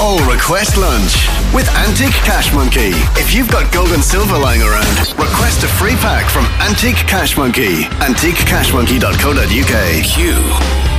all request lunch with Antique Cash Monkey. If you've got gold and silver lying around, request a free pack from Antique Cash Monkey. AntiqueCashMonkey.co.uk. Q